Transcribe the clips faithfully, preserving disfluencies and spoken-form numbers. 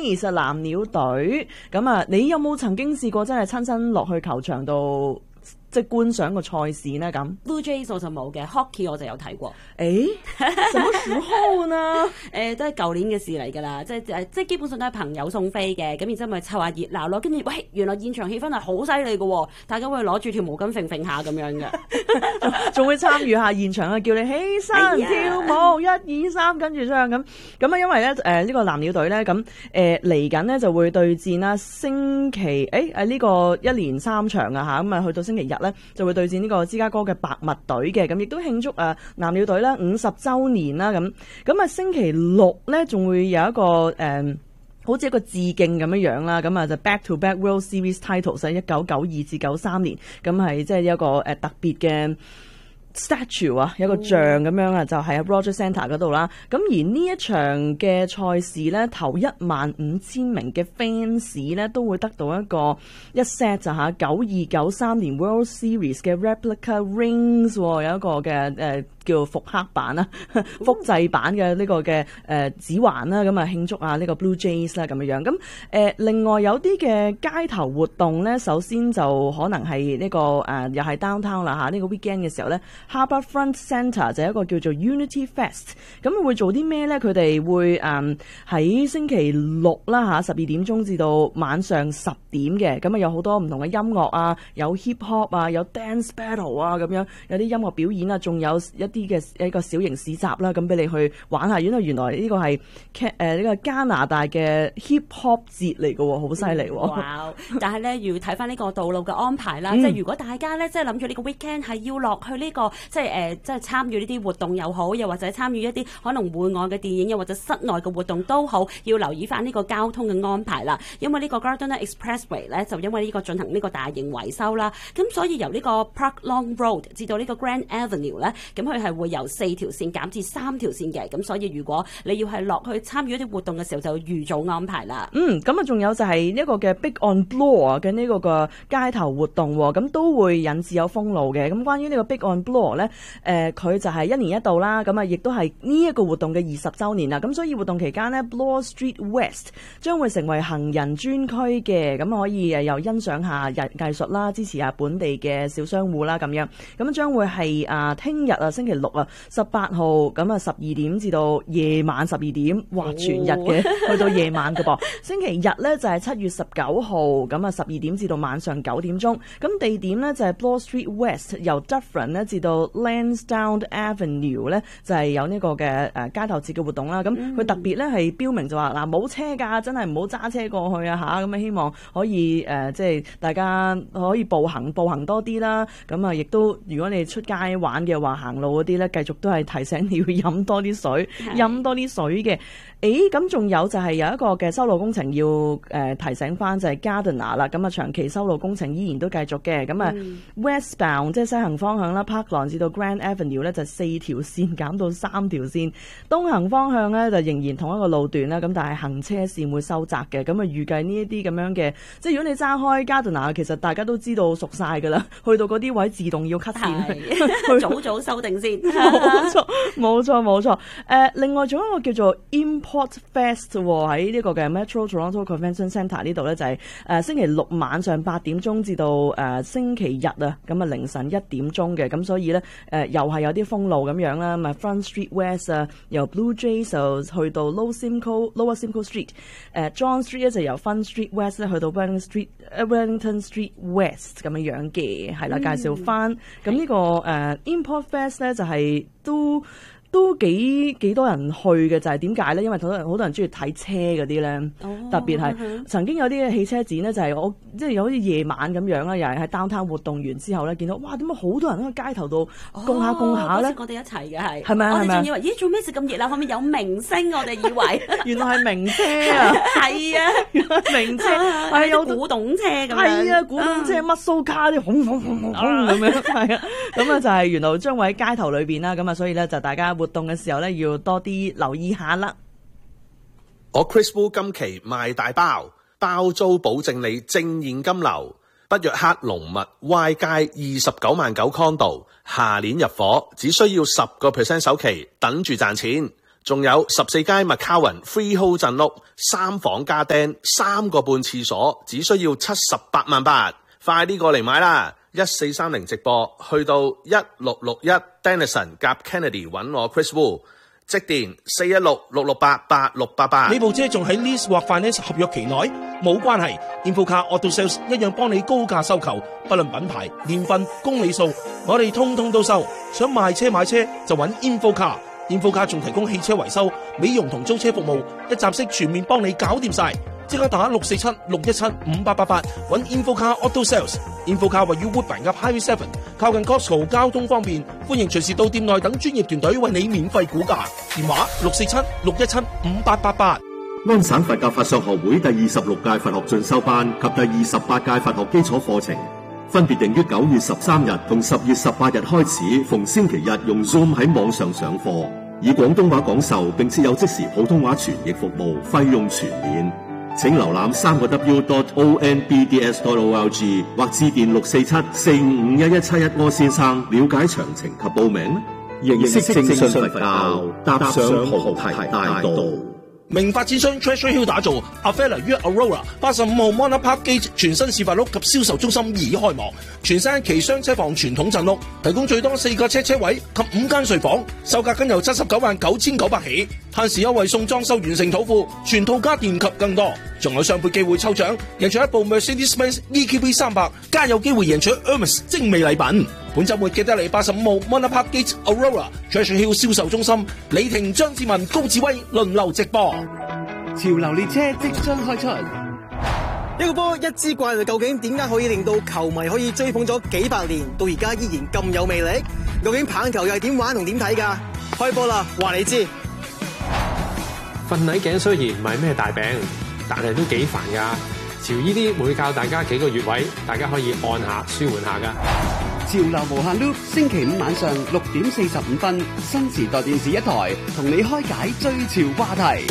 Jays 藍鳥隊。咁啊，你有冇曾經試過真係親身落去球場度即係觀賞個賽事呢？咁 Blue Jays 我就冇嘅 ，Hockey 我就有睇過。 誒，什麼時候呢？ 誒、呃，都係舊年嘅事嚟㗎啦，即係誒，即係基本上都係朋友送飛嘅，咁然之後咪湊下熱鬧咯。跟住喂，原來現場氣氛係好犀利嘅喎，大家會攞住條毛巾揈揈下咁樣嘅， 仲會參與下現場啊，叫你起身、哎、跳舞，一二三，跟住唱咁。咁啊，因為咧誒呢、呃這個藍鳥隊咧咁誒嚟緊呢就會對戰啦，星期誒誒呢個一連三場啊嚇，咁啊去到星期日咧就會對戰呢個芝加哥嘅白襪隊嘅，咁亦都慶祝啊藍鳥隊咧五十週年啦咁。咁啊星期六咧仲會有一個誒、呃、好似一個致敬咁樣樣啦，咁啊就 back to back World Series titles 喺一九九二至九三年，咁係即係一個誒、呃、特別嘅 statue 啊，有一個像咁樣啊，就係喺 Rogers Centre 嗰度啦。咁而呢一場嘅賽事咧，頭一萬五千名嘅 fans 咧，都會得到一個一 set 就嚇九二九三年 World Series 嘅 replica rings，有一個嘅誒、呃、叫復刻版啦、複製版嘅呢個嘅誒指環啦，咁啊慶祝啊呢個 Blue Jays 啦咁樣樣。咁誒、呃、另外有啲嘅街頭活動咧，首先就可能係呢、這個誒、呃、又係 downtown 啦嚇，呢、這個 weekend 嘅時候咧。Harbourfront Centre 就係一個叫做 Unity Fest， 咁會做啲咩咧？佢哋會誒喺、嗯、星期六啦嚇，十二點鐘至到晚上十點嘅，咁啊有好多唔同嘅音樂啊，有 hip hop 啊，有 dance battle 啊咁樣，有啲音樂表演啊，仲有一啲嘅一個小型市集啦，咁俾你去玩下。原來原來呢個係誒呢個加拿大嘅 hip hop 節嚟嘅喎，好犀利喎！ 哇！但係咧要睇翻呢個道路嘅安排啦， 嗯、 即係如果大家咧即係諗住呢個 weekend 係要落去呢、這個。即係誒、呃，即係參與呢啲活動又好，又或者參與一啲可能戶外嘅電影，又或者室內嘅活動都好，要留意翻呢個交通嘅安排啦。因為呢個 Gardiner Expressway 咧，就因為呢個進行呢個大型維修啦，咁所以由呢個 Park Long Road 至到呢個 Grand Avenue 咧，咁佢係會由四條線減至三條線嘅。咁所以如果你要係落去參與一啲活動嘅時候，就要預早安排啦。 嗯，咁啊，仲有就係一個嘅 Big on Bloor 嘅呢個嘅街頭活動，咁都會引致有封路嘅。咁關於呢個 Big on Bloor 咧。誒、呃、佢就係一年一度啦，咁啊亦都係呢一個活動嘅二十週年啦。咁所以活動期間呢 Bloor Street West 將會成為行人專區嘅，咁可以誒又欣賞下日藝術啦，支持下本地嘅小商戶啦咁樣。咁將會係啊聽日啊星期六啊十八號，咁啊十二點至到夜晚十二點，哇全日嘅、哦、去到夜晚嘅噃。星期日呢就係、是、七月十九號，咁啊十二點至到晚上九點鐘。咁地點呢就係、是、Bloor Street West， 由 Dufferin 呢至到 Lansdowne Avenue 咧就係有呢個嘅誒街頭節嘅活動啦，咁佢特別咧係標明就話嗱冇車㗎，真係唔好揸車過去啊嚇，咁啊希望可以誒即係大家可以步行步行多啲啦，咁啊亦都如果你出街玩嘅話，行路嗰啲咧繼續都係提醒你要飲多啲水，飲多啲水嘅。誒咁仲有就係有一個嘅修路工程要誒、呃、提醒翻就係 Gardiner 啦，咁啊長期修路工程依然都繼續嘅，咁啊、嗯、Westbound 即係西行方向啦 Parkland 至到 Grand Avenue 咧就四條線減到三條線，東行方向咧就仍然同一個路段啦，咁但係行車線會收窄嘅，咁啊預計呢一啲咁樣嘅，即係如果你揸開 Gardiner， 其實大家都知道熟晒㗎啦，去到嗰啲位自動要 cut 線， 早早修定先， 冇錯冇錯冇錯。誒另外仲有一個叫做 Import Fest 喺呢個嘅 Metro Toronto Convention Centre 呢度咧就係誒星期六晚上八點鐘至到誒星期日啊，咁啊凌晨一點鐘嘅，咁所以咧誒又係有啲封路咁樣啦，咪 Front Street West 啊，由 Blue Jays 就去到 Lower Simcoe Lower Simcoe Street， 誒 John Street 咧就由 Front Street West 咧去到 Wellington Street Wellington Street West 咁樣樣嘅，係啦，介紹翻咁呢個誒、uh, Import Fest 咧就係、是、都。都幾幾多人去嘅，就係點解咧？因為好多人好多人中意睇車嗰啲咧，特別係、嗯、曾經有啲汽車展咧，就係、是、我即係有好似夜晚咁樣啦，又係喺 downtown 活動完之後咧，見到哇點解好多人喺個街頭度供下供下咧？ 我哋一齊嘅係， 係咪啊？ 我哋仲以為咦做咩事咁熱鬧？後面有明星，我哋以為原來係名車啊！ 係啊， 原來名車係有古董車咁樣， 係啊，古董車乜蘇卡啲轟轟轟轟轟咁樣，係啊，咁啊就係原來將會喺街頭裏邊啦，咁啊所以咧就大家活動嘅時候咧，要多啲留意下啦。 我 Chris Wu 今期賣大包，包租保證你正現金流。北約克龍物 Y 街二十九萬九 condo， 下年入伙，只需要十個 percent 首期，等住賺錢。 仲有十四街麥卡雲 freehold 鎮屋，三房加釘，三個半廁所，只需要七十八萬八，快啲過嚟買啦！一四三零直播，去到一六六一 Denison 夾 Kennedy 揾我 Chris Wu， 即電四一六六六八八六八八。 呢部車仲喺 lease 或 finance 合約期內，冇關係 ，InfoCar Auto Sales 一樣幫你高價收購，不論品牌、年份、公里數，我哋通通都收。想賣車買車就揾 InfoCar。InfoCar 仲提供汽車維修、美容同租車服務，一站式全面幫你搞掂晒。即刻打六四七六一七五八八八揾 InfoCar Auto Sales。InfoCar 位於 Woodbine 及 Highway Seven， 靠近 Costco， 交通方便，歡迎隨時到店內等專業團隊為你免費估價。電話六四七六一七五八八八。 安省佛教法相學會第二十六屆佛學進修班及第二十八屆佛學基礎課程，分別定於九月十三日同十月十八日開始，逢星期日用 Zoom 喺網上上課，以廣東話講授，並設有即時普通話傳譯服務，費用全免。請瀏覽三個 W dot O N B D S dot O R G 或致電六四七四五五一一七一柯先生了解詳情及報名。認識正信佛教，踏上菩提大道。 名發展商 Treasure Hill 打造 Avella 於 Aurora 八十五號 Monarch Park Gate 全新示範屋及銷售中心已開幕，全新一期雙車房傳統鎮屋，提供最多四個車車位及五間睡房，售價僅由七十九萬九千九百起，限時優惠送裝修完成土庫，全套家電及更多，仲有雙倍機會抽獎，贏取一部 Mercedes-Benz E Q B 三百，加有機會贏取 Hermes 精美禮品。本週末記得嚟八十五號 Monarch Park Gate Aurora Treasure Hill 銷售中心，李婷、張志文、高志威輪流直播。 潮流列車即將開出， 一個波一支怪就究竟點解可以令到球迷可以追捧咗幾百年，到而家依然咁有魅力？究竟棒球又係點玩同點睇㗎？開波啦，話你知。 瞓捩頸雖然唔係咩大病，但係都幾煩㗎。潮依啲會教大家幾個穴位，大家可以按下舒緩下㗎。 潮流無限 loop， 星期五晚上六點四十五分，新時代電視一台同你開解最潮話題。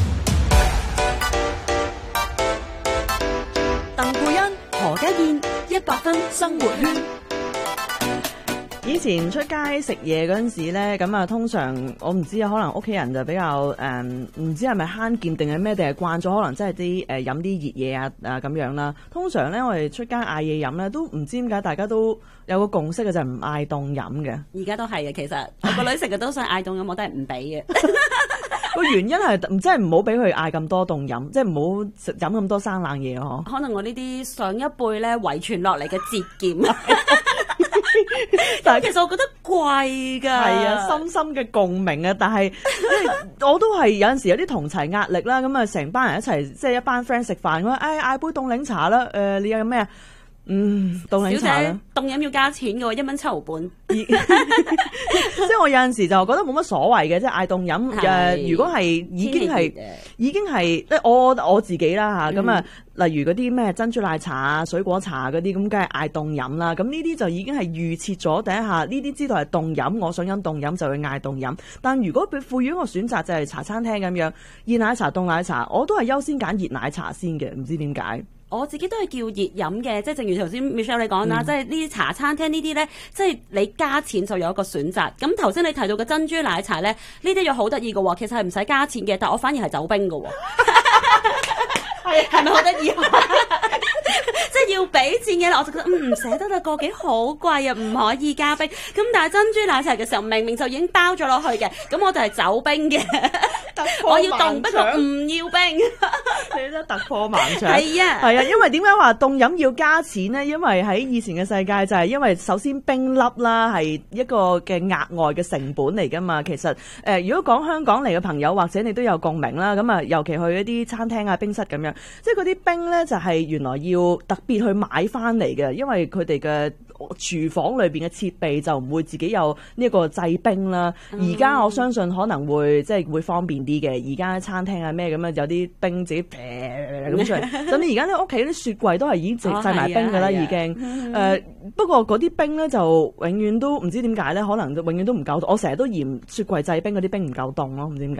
鄧佩欣、何家燕，一百分生活圈。 以前出街食嘢嗰陣時咧，咁啊通常我唔知啊，可能屋企人就比較誒，唔、嗯、知係咪慳儉定係咩，定係慣咗可能真係啲誒飲啲熱嘢啊啊咁樣啦。通常咧我哋出街嗌嘢飲咧，都唔知點解大家都有個共識嘅，就係唔嗌凍飲嘅。 而家都係嘅，其實我個女成日都想嗌凍飲，我都係唔俾嘅。 個原因係唔真係唔好俾佢嗌咁多凍飲，即係唔好食飲咁多生冷嘢嗬。 可能我呢啲上一輩咧遺傳落嚟嘅節儉。但係其實我覺得貴㗎， 係啊，深深嘅共鳴啊！但係我都係有陣時有啲同齊壓力啦，咁啊成班人一齊即係一班 friend 食飯，我誒嗌杯凍檸茶啦，誒、呃、你有咩啊？嗯，凍檸茶啦， 凍飲要加錢嘅喎，一蚊七毫半。 即係我有陣時就覺得冇乜所謂嘅，即係嗌凍飲誒。如果係已經係已經係即係我我自己啦嚇，咁啊、嗯，例如嗰啲咩珍珠奶茶啊、水果茶嗰啲，咁梗係嗌凍飲啦。咁呢啲就已經係預設咗第一下，呢啲知道係凍飲，我想飲凍飲就會嗌凍飲。但如果被賦予一個選擇，就係茶餐廳咁樣，熱奶茶、凍奶茶，我都係優先揀熱奶茶先嘅，唔知點解。 我自己都係叫熱飲嘅，即係正如頭先 Michelle 你講啦，嗯、即係呢啲茶餐廳呢啲咧，即係你加錢就有一個選擇。咁頭先你提到嘅珍珠奶茶咧，呢啲又好得意嘅喎，其實係唔使加錢嘅，但我反而係走冰嘅喎。係係咪好得意？即係要俾錢嘅，我就覺得嗯唔捨得啦，個幾好貴啊，唔可以加冰。咁但係珍珠奶茶嘅時候，明明就已經包咗落去嘅，咁我就係走冰嘅。我要凍，不過唔要冰。 你都突破盲腸。 係啊， 係啊，因為點解話凍飲要加錢呢？因為喺以前嘅世界就係因為首先冰粒啦係一個嘅額外嘅成本嚟㗎嘛。其實誒、呃，如果講香港嚟嘅朋友，或者你都有共鳴啦。咁啊，尤其去一啲餐廳啊、冰室咁樣，即係嗰啲冰咧就係、是、原來要特別去買翻嚟嘅，因為佢哋嘅廚房裏邊嘅設備就唔會自己有呢一個製冰啦。而家、嗯、我相信可能會即係會方便啲嘅。而家餐廳啊咩咁啊，有啲冰自己咁出嚟。咁你而家咧屋企啲雪櫃都係已經製埋冰噶啦，已經。誒、呃，不過嗰啲冰咧就永遠都唔知點解咧，可能永遠都唔夠凍。我成日都嫌雪櫃製冰嗰啲冰唔夠凍咯，唔知點解。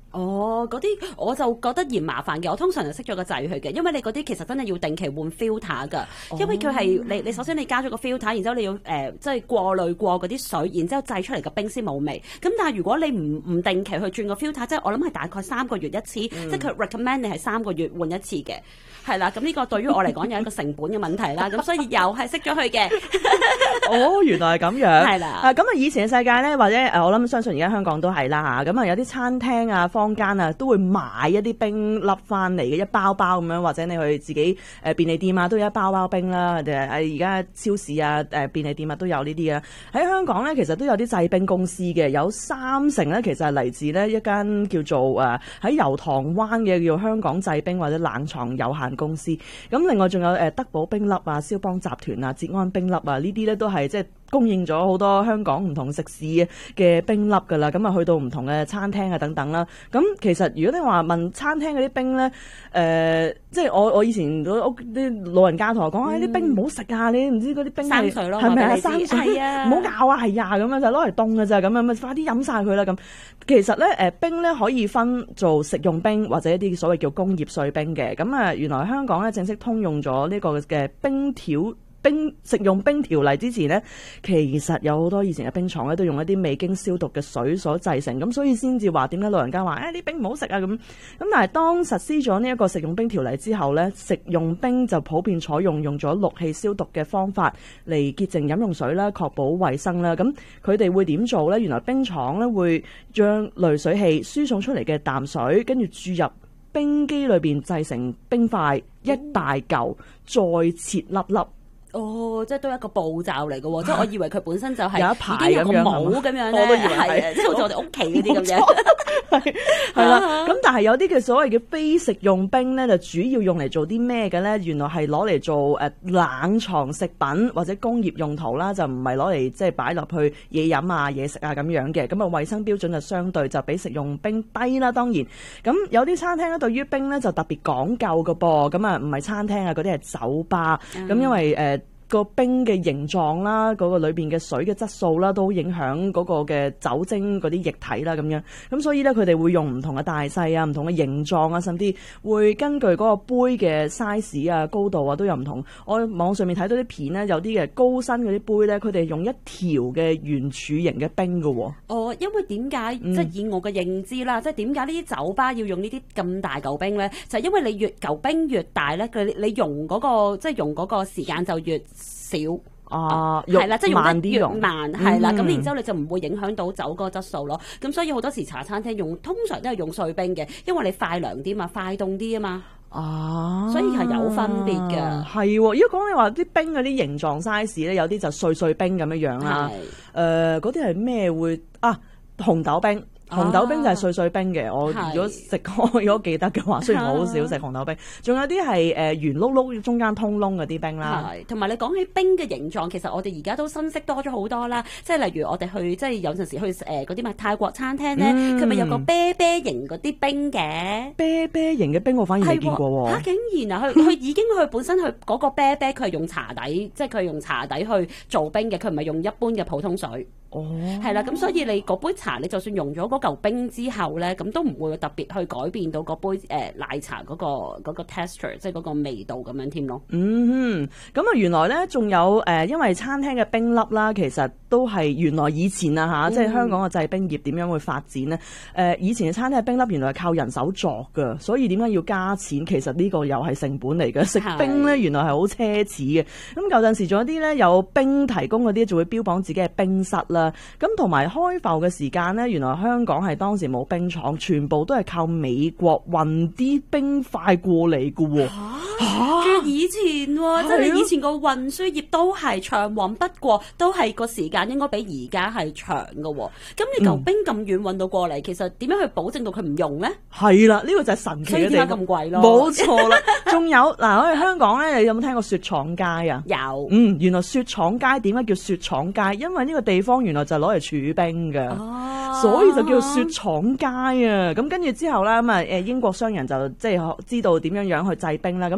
哦，嗰啲我就覺得嫌麻煩嘅，我通常就熄咗個掣去嘅，因為你嗰啲其實真係要定期換 filter 㗎，因為佢係你你首先你加咗個 filter，然之後你要誒、呃、即係過濾過嗰啲水，然之後製出嚟嘅冰先冇味。咁但係如果你唔唔定期去轉個 filter，即係我諗係大概三個月一次，嗯、即係佢 recommend 你係三個月換一次嘅。係啦，咁呢個對於我嚟講有一個成本嘅問題啦，咁所以又係熄咗佢嘅。 哦，原來係咁樣。 係啦。 啊，咁啊，以前嘅世界咧，或者誒，我諗相信而家香港都係啦嚇。咁啊，有啲餐廳啊、坊間啊，都會買一啲冰粒翻嚟嘅一包包咁樣，或者你去自己誒便利店啊，都有一包包冰啦。誒而家超市啊、誒便利店啊都有呢啲嘅。喺香港咧，其實都有啲製冰公司嘅，有三成咧，其實係嚟自呢一間叫做誒喺油塘灣嘅叫香港製冰或者冷藏有限公司。咁另外仲有誒德寶冰粒啊、蕭邦集團啊、捷安冰粒啊，呢啲咧都係即係供應咗好多香港唔同食肆嘅冰粒㗎啦。咁啊去到唔同嘅餐廳啊等等啦。咁其實如果你話問餐廳嗰啲冰咧，誒、呃、即係我我以前屋啲老人家同我講，誒啲、嗯哎、冰唔好食啊！你唔知嗰啲冰係係咪啊？生水啊！唔好咬啊！係啊！咁樣就攞嚟凍㗎咋，咁樣咪快啲飲晒佢啦咁。其實咧誒冰咧可以分做食用冰或者一啲所謂叫工業碎冰嘅。咁啊原來香港咧正式通用咗呢個嘅冰條。冰食用冰條例之前呢，其實有好多以前嘅冰廠咧都用一啲未經消毒嘅水所製成，咁所以先至話點解老人家話誒啲冰唔好食啊咁。咁但係當實施咗呢一個食用冰條例之後呢，食用冰就普遍採用用咗氯氣消毒嘅方法嚟潔淨飲用水啦，確保衛生啦。咁佢哋會點做呢？原來冰廠咧會將濾水器輸送出嚟嘅淡水，跟住注入冰機裏邊製成冰塊，一大嚿，再切粒粒。 哦，即係都係一個步驟嚟嘅喎，即係我以為佢本身就係有一排咁樣帽咁樣咧， 我都以為係即係好似我哋屋企嗰啲咁樣， 係係啦。咁但係有啲嘅所謂嘅非食用冰咧，就主要用嚟做啲咩嘅咧？原來係攞嚟做誒冷藏食品或者工業用途啦，就唔係攞嚟即係擺落去嘢飲啊、嘢食啊咁樣嘅。咁啊，衞生標準就相對就比食用冰低啦。當然，咁有啲餐廳咧對於冰咧就特別講究嘅噃。咁啊，唔係餐廳啊，嗰啲係酒吧。咁、嗯、因為誒。呃個冰嘅形狀啦，嗰、嗰個裏邊嘅水嘅質素啦，都影響嗰個嘅酒精嗰啲液體啦，咁樣咁所以咧，佢哋會用唔同嘅大細啊、唔同嘅形狀啊，甚至會根據嗰個杯嘅 size 啊、高度啊都有唔同。我網上面睇到啲片咧，有啲嘅高身嗰啲杯咧，佢哋用一條嘅圓柱形嘅冰㗎喎。 哦，因為點解、嗯、即係以我嘅認知啦，即係點解呢啲酒吧要用呢啲咁大嚿冰咧？就係、因為你越嚿冰越大咧，佢你溶嗰、嗰個即係溶嗰個時間就越少啊， 係啦，即係慢啲用慢係啦，咁、嗯、然之後你就唔會影響到酒嗰個質素咯。咁所以好多時茶餐廳用通常都係用碎冰嘅，因為你快涼啲嘛，快凍啲啊嘛。啊，所以係有分別嘅。係，如果講你話啲冰嗰啲形狀 size 咧，有啲就碎碎冰咁樣樣啦。誒，嗰啲係咩會啊？紅豆冰。紅豆冰就係碎碎冰嘅，我如果食開，如果記得嘅話，雖然我好少食紅豆冰，仲有啲係誒圓碌碌中間通窿嗰啲冰啦。係，同埋你講起冰嘅形狀，其實我哋而家都新式多咗好多啦。即係例如我哋去，即係有陣時去誒嗰啲咪泰國餐廳咧，佢咪、嗯、有個啤啤型嗰啲冰嘅。啤啤型嘅冰我反而未見過喎。嚇！竟然啊，佢佢已經佢本身佢嗰個啤啤佢係用茶底，即係佢係用茶底去做冰嘅，佢唔係用一般嘅普通水。哦，係啦，咁所以你嗰杯茶，你就算溶咗嗰嚿冰之後咧，咁都唔會特別去改變到嗰杯誒、呃、奶茶嗰、嗰個嗰個 texture， 即係嗰個味道咁樣添咯。嗯哼，咁啊原來咧仲有誒、呃，因為餐廳嘅冰粒啦，其實都係原來以前啊嚇，嗯、即係香港嘅製冰業點樣會發展呢？誒、呃，以前嘅餐廳嘅冰粒原來係靠人手作㗎，所以點解要加錢？其實呢個又係成本嚟嘅。食冰咧原來係好奢侈嘅。咁舊陣時仲有啲咧有冰提供嗰啲，就會標榜自己係冰室啦。咁同埋開埠嘅時間呢，原來香港係當時冇冰廠，全部都係靠美國運啲冰塊過嚟嘅喎。嚇！即以前喎、啊，即係你以前個運輸業都係長旺，不過都係個時間應該比而家係長嘅喎。咁你嚿冰咁遠運到過嚟，嗯、其實點樣去保證到佢唔溶呢？係啦，呢、呢個就係神奇嘅地方。所以點解咁貴咯？冇錯啦。仲有嗱，我哋香港咧，你有冇聽過雪廠街啊？有。嗯，原來雪廠街點解叫雪廠街？因為呢個地方原來就攞嚟儲冰嘅，哦、所以就叫做雪廠街啊。咁跟住之後咧，咁啊誒英國商人就即係知道點樣樣去製冰啦。咁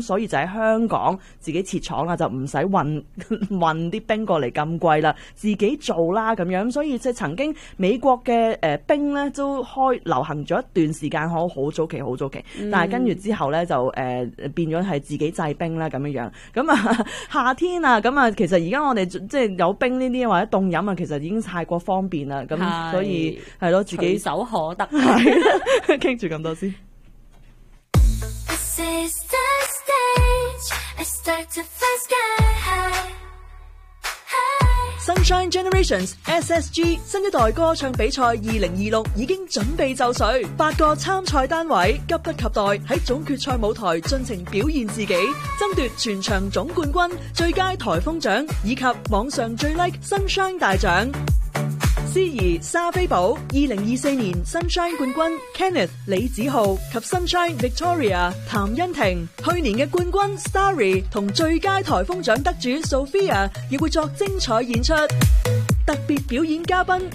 所以就喺香港自己設廠啦，就唔使運運啲冰過嚟咁貴啦，自己做啦咁樣。所以即係曾經美國嘅誒冰咧都開流行咗一段時間，好好早期好早期， 嗯、 但係跟住之後咧就誒、呃、變咗係自己製冰啦咁樣樣。咁啊夏天啊，咁啊其實而家我哋即係有冰呢啲或者凍飲啊，其實已經太過方便啦。咁所以係咯，自己隨手可得。 係啦，傾住咁多先。Sunshine Generations S S G 新一代歌唱比賽二零二六已經準備就緒，八個參賽單位急不及待喺總決賽舞台盡情表現自己，爭奪全場總冠軍、最佳台風獎以及網上最 like Sunshine 大獎。司儀莎菲寶，二零二四年 Sunshine 冠軍 Kenneth 李子豪及 Sunshine Victoria 譚欣婷，去年嘅冠軍 Starry 同最佳台風獎得主 Sophia 亦會作精彩演出。特別表演嘉賓